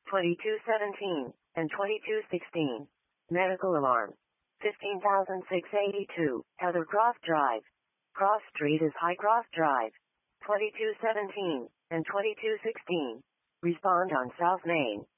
2217 and 2216. Medical alarm. 15,682, Heather Cross Drive. Cross Street is High Cross Drive. 2217 and 2216. Respond on South Main.